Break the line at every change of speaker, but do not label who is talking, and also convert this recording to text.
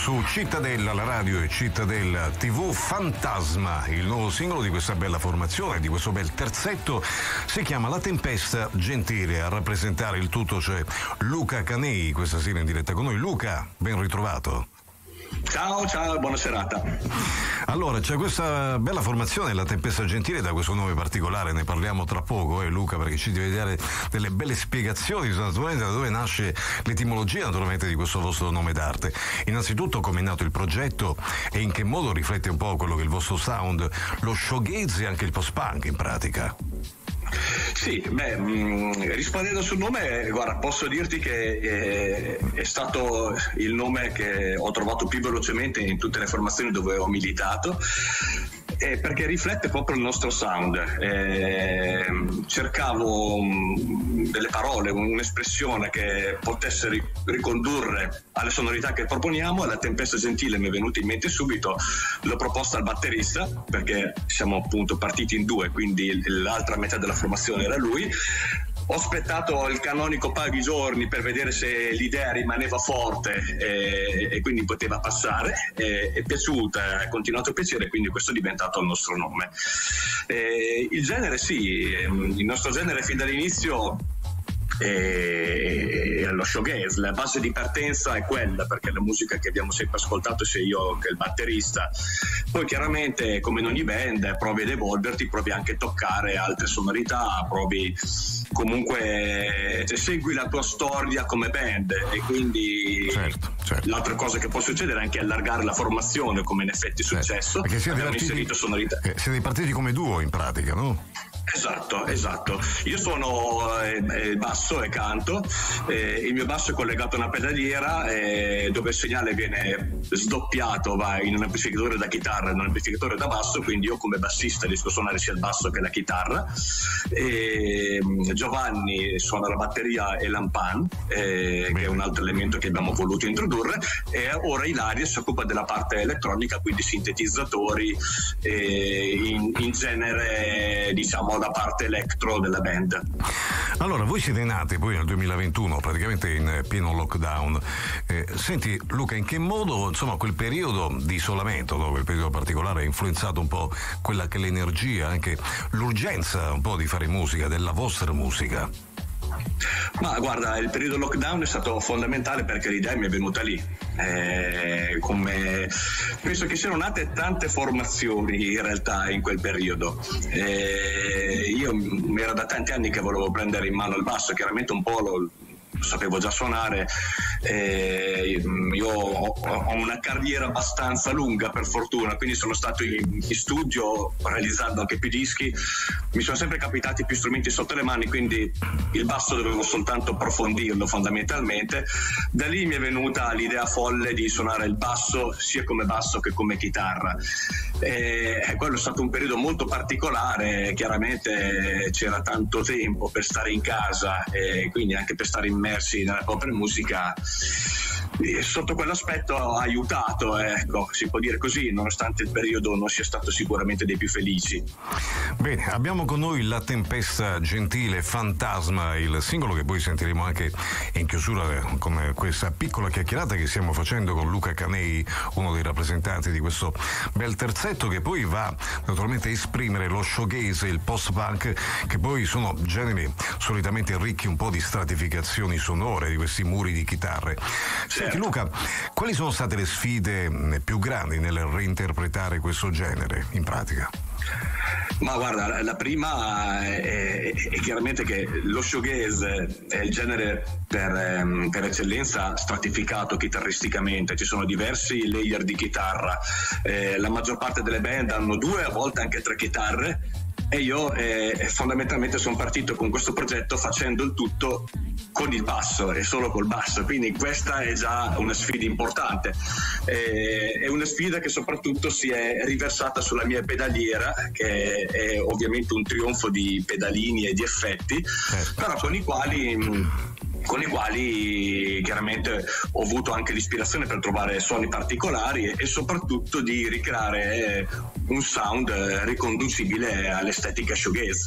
su Cittadella, la radio e Cittadella TV, Fantasma, il nuovo singolo di questa bella formazione, di questo bel terzetto, si chiama La Tempesta Gentile. A rappresentare il tutto c'è Luca Canei, questa sera in diretta con noi. Luca, ben ritrovato.
Ciao, buona serata.
Allora, c'è questa bella formazione, La Tempesta Gentile, da questo nome particolare, ne parliamo tra poco, Luca, perché ci devi dare delle belle spiegazioni naturalmente da dove nasce l'etimologia naturalmente di questo vostro nome d'arte. Innanzitutto, come è nato il progetto e in che modo riflette un po' quello che è il vostro sound, lo showgaze e anche il post-punk in pratica.
Sì, rispondendo sul nome, guarda, posso dirti che è stato il nome che ho trovato più velocemente in tutte le formazioni dove ho militato, perché riflette proprio il nostro sound. Cercavo delle parole, un'espressione che potesse ricondurre alle sonorità che proponiamo. La Tempesta Gentile mi è venuta in mente subito, l'ho proposta al batterista perché siamo appunto partiti in due, quindi l'altra metà della formazione era lui. Ho aspettato il canonico paio di giorni per vedere se l'idea rimaneva forte e quindi poteva passare. È piaciuta, è continuato a piacere, quindi questo è diventato il nostro nome. Il genere, sì, il nostro genere fin dall'inizio è lo showgaze. La base di partenza è quella, perché la musica che abbiamo sempre ascoltato sia io che il batterista. Poi chiaramente, come in ogni band, provi ad evolverti, provi anche a toccare altre sonorità, provi comunque, segui la tua storia come band, e quindi
certo.
L'altra cosa che può succedere è anche allargare la formazione, come in effetti è successo,
perché
abbiamo inserito sonorità.
Siete partiti come duo in pratica, no?
Esatto. Io suono basso e canto. Il mio basso è collegato a una pedaliera dove il segnale viene sdoppiato, va in un amplificatore da chitarra e in un amplificatore da basso, quindi io come bassista riesco a suonare sia il basso che la chitarra. Giovanni suona la batteria e l'ampan, che è un altro elemento che abbiamo voluto introdurre, e ora Ilaria si occupa della parte elettronica, quindi sintetizzatori, in genere diciamo la parte electro della band.
Allora, voi siete nati poi nel 2021, praticamente in pieno lockdown. Senti Luca, in che modo insomma quel periodo di isolamento, no? Quel periodo particolare ha influenzato un po' quella che è l'energia, anche l'urgenza un po' di fare musica, della vostra musica?
Ma guarda, il periodo lockdown è stato fondamentale perché l'idea mi è venuta lì. Penso che siano nate tante formazioni in realtà in quel periodo. Io era da tanti anni che volevo prendere in mano il basso, chiaramente un po' lo sapevo già suonare. Io ho una carriera abbastanza lunga, per fortuna, quindi sono stato in studio realizzando anche più dischi, mi sono sempre capitati più strumenti sotto le mani, quindi il basso dovevo soltanto approfondirlo fondamentalmente. Da lì mi è venuta l'idea folle di suonare il basso sia come basso che come chitarra. Quello è stato un periodo molto particolare, chiaramente c'era tanto tempo per stare in casa e quindi anche per stare immersi nella propria musica. Sotto quell'aspetto ha aiutato, ecco, si può dire così, nonostante il periodo non sia stato sicuramente dei più felici.
Bene, abbiamo con noi La Tempesta Gentile, Fantasma, il singolo che poi sentiremo anche in chiusura con questa piccola chiacchierata che stiamo facendo con Luca Canei, uno dei rappresentanti di questo bel terzetto che poi va naturalmente a esprimere lo showgaze e il post-punk, che poi sono generi solitamente ricchi un po' di stratificazioni sonore, di questi muri di chitarre. Senti Luca, quali sono state le sfide più grandi nel reinterpretare questo genere in pratica?
Ma guarda, la prima è chiaramente che lo showgaze è il genere per eccellenza stratificato chitarristicamente. Ci sono diversi layer di chitarra, la maggior parte delle band hanno 2, a volte anche 3 chitarre, e io fondamentalmente sono partito con questo progetto facendo il tutto con il basso e solo col basso, quindi questa è già una sfida importante. È una sfida che soprattutto si è riversata sulla mia pedaliera, che è ovviamente un trionfo di pedalini e di effetti, però con i quali chiaramente ho avuto anche l'ispirazione per trovare suoni particolari e soprattutto di ricreare un sound riconducibile all'estetica showgaze.